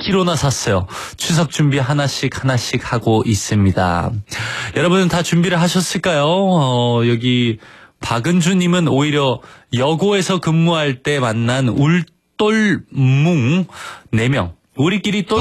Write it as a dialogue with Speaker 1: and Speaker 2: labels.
Speaker 1: 10kg나 샀어요. 추석 준비 하나씩 하고 있습니다. 여러분은 다 준비를 하셨을까요? 여기 박은주님은 오히려 여고에서 근무할 때 만난 울돌뭉 4명. 우리끼리 똘